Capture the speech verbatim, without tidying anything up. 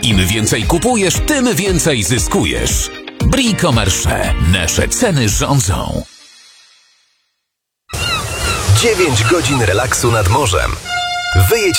Im więcej kupujesz, tym więcej zyskujesz. Bricomarché. Nasze ceny rządzą. dziewięć godzin relaksu nad morzem. Wyjedź